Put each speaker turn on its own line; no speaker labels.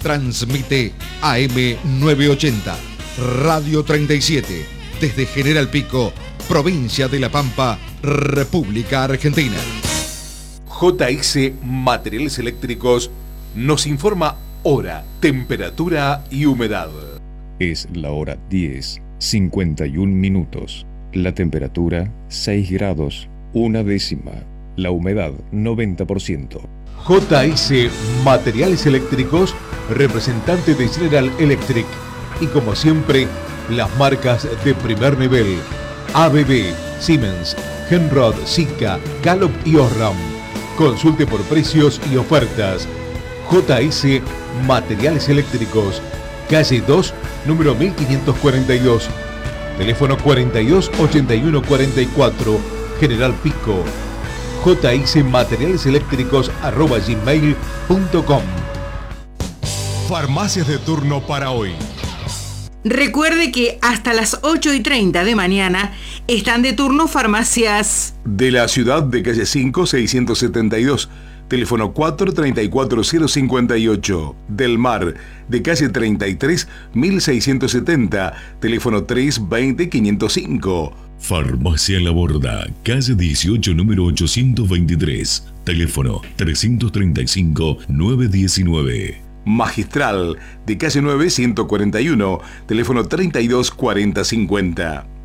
Transmite AM 980, Radio 37, desde General Pico, provincia de La Pampa, República Argentina.
JS Materiales Eléctricos nos informa hora, temperatura y humedad.
Es la hora 10:51 minutos. La temperatura 6 grados, 1 décima. La humedad 90%.
JS Materiales Eléctricos, representante de General Electric. Y como siempre, las marcas de primer nivel: ABB, Siemens, Henrod, Sika, Gallup y Osram. Consulte por precios y ofertas. JS Materiales Eléctricos, calle 2, número 1542. Teléfono 42 81 44, General Pico. jsmaterialeseléctricos@gmail.com.
Farmacias de turno para hoy.
Recuerde que hasta las 8:30 de mañana están de turno farmacias
de la ciudad de calle 5, 672. Teléfono 434-058. Del Mar, de calle 33, 1670. Teléfono 320-505.
Farmacia La Borda, calle 18, número 823. Teléfono 335-919.
Magistral, de calle 9, 141. Teléfono 32 40 50.